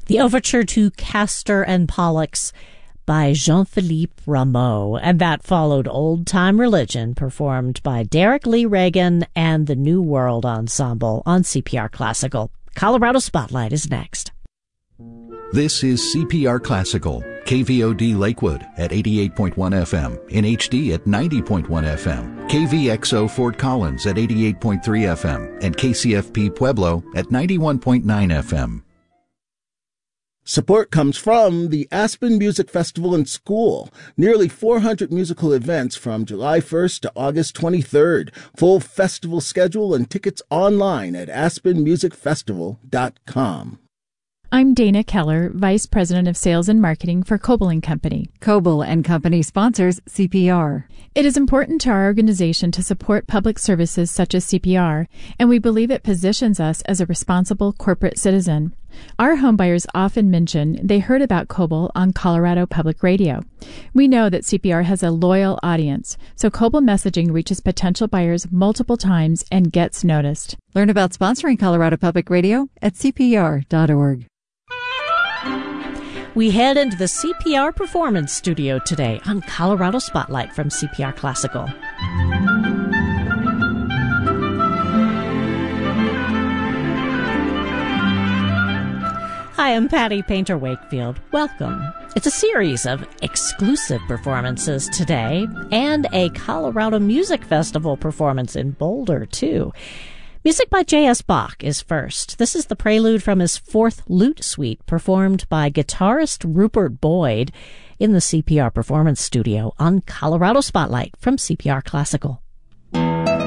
the overture to Castor and Pollux by Jean-Philippe Rameau, and that followed Old Time Religion, performed by Derek Lee Reagan and the New World Ensemble on CPR Classical. Colorado Spotlight is next. This is CPR Classical, KVOD Lakewood at 88.1 FM, in HD at 90.1 FM, KVXO Fort Collins at 88.3 FM, and KCFP Pueblo at 91.9 FM. Support comes from the Aspen Music Festival and School. Nearly 400 musical events from July 1st to August 23rd. Full festival schedule and tickets online at aspenmusicfestival.com. I'm Dana Keller, Vice President of Sales and Marketing for Coble & Company. Coble & Company sponsors CPR. It is important to our organization to support public services such as CPR, and we believe it positions us as a responsible corporate citizen. Our homebuyers often mention they heard about Coble on Colorado Public Radio. We know that CPR has a loyal audience, so Coble messaging reaches potential buyers multiple times and gets noticed. Learn about sponsoring Colorado Public Radio at cpr.org. We head into the CPR Performance Studio today on Colorado Spotlight from CPR Classical. Hi, I'm Patty Painter Wakefield. Welcome. It's a series of exclusive performances today and a Colorado Music Festival performance in Boulder, too. Music by J.S. Bach is first. This is the prelude from his fourth lute suite, performed by guitarist Rupert Boyd in the CPR Performance Studio on Colorado Spotlight from CPR Classical.